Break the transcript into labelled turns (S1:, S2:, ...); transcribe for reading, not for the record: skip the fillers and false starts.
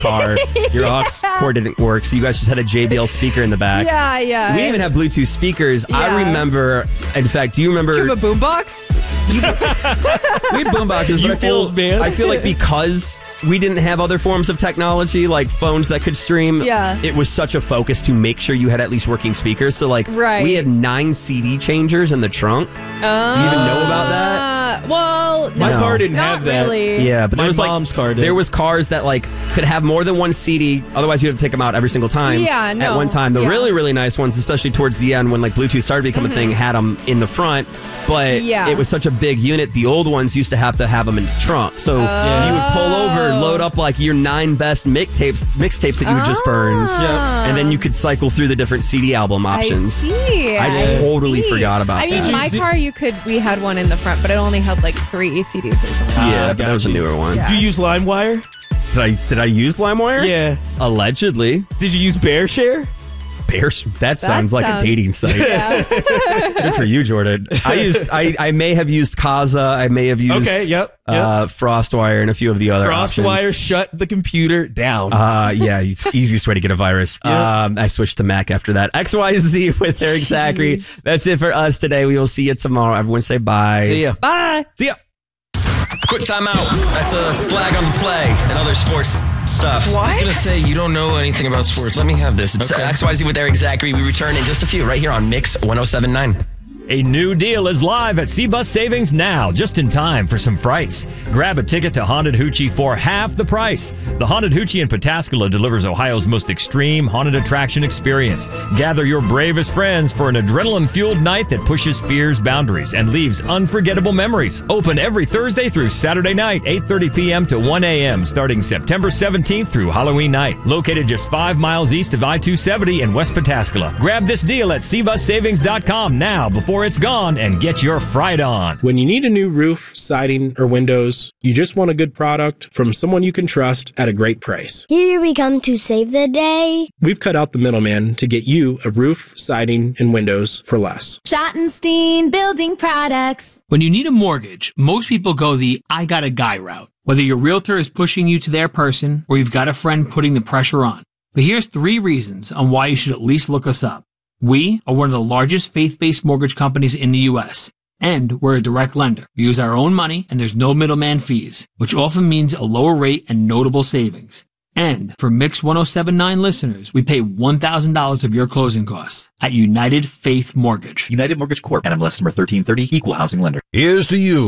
S1: car. Your aux cord didn't work, so you guys just had a JBL speaker in the back.
S2: Yeah.
S1: We didn't even have Bluetooth speakers.
S2: Yeah.
S1: I remember, in fact, do you remember...
S2: Do you have a boombox?
S1: We had boomboxes, but I feel like because we didn't have other forms of technology like phones that could stream, it was such a focus to make sure you had at least working speakers. So like we had 9 CD changers in the trunk. Do you even know about that?
S2: Well, no,
S3: my car didn't have that.
S2: Really.
S1: Yeah, but
S3: my
S1: there was
S3: mom's car did.
S1: There was cars that like could have more than one CD. Otherwise, you had to take them out every single time.
S2: Yeah, no.
S1: At one time, the really, really nice ones, especially towards the end when like Bluetooth started to become a thing, had them in the front. But it was such a big unit. The old ones used to have them in the trunk. So you would pull over, load up like your 9 best mixtapes that you had just burned, and then you could cycle through the different CD album options. I totally forgot about that.
S2: I mean, my car, we had one in the front, but it only had like 3 CDs or something.
S1: But that was a newer one.
S3: Do you use LimeWire?
S1: Did I use LimeWire?
S3: Yeah.
S1: Allegedly.
S3: Did you use BearShare?
S1: That sounds like a dating site.
S2: Yeah.
S1: Good for you, Jordan. I may have used Kazaa. I may have used FrostWire and a few of the other
S3: FrostWire shut the computer down.
S1: It's the easiest way to get a virus. I switched to Mac after that. XYZ with Eric Zachary. That's it for us today. We will see you tomorrow. Everyone say bye.
S3: See ya.
S2: Bye.
S1: See ya. Quick timeout. That's a flag on the play and other sports stuff.
S2: What?
S4: I was going to say, you don't know anything about sports. Let me have this. It's XYZ with Eric Zachary. We return in just a few right here on Mix 107.9.
S5: A new deal is live at C-Bus Savings now, just in time for some frights. Grab a ticket to Haunted Hoochie for half the price. The Haunted Hoochie in Pataskala delivers Ohio's most extreme haunted attraction experience. Gather your bravest friends for an adrenaline-fueled night that pushes fear's boundaries and leaves unforgettable memories. Open every Thursday through Saturday night, 8:30 p.m. to 1 a.m., starting September 17th through Halloween night. Located just 5 miles east of I-270 in West Pataskala. Grab this deal at cbussavings.com now before it's gone and get your fright on.
S6: When you need a new roof, siding, or windows, you just want a good product from someone you can trust at a great price.
S7: Here we come to save the day.
S6: We've cut out the middleman to get you a roof, siding, and windows for less.
S8: Schottenstein Building Products.
S9: When you need a mortgage, most people go the I got a guy route. Whether your realtor is pushing you to their person or you've got a friend putting the pressure on. But here's 3 reasons on why you should at least look us up. We are one of the largest faith-based mortgage companies in the U.S., and we're a direct lender. We use our own money, and there's no middleman fees, which often means a lower rate and notable savings. And for Mix 107.9 listeners, we pay $1,000 of your closing costs at United Faith Mortgage.
S10: United Mortgage Corp. NMLS number 1330, Equal Housing Lender.
S11: Here's to you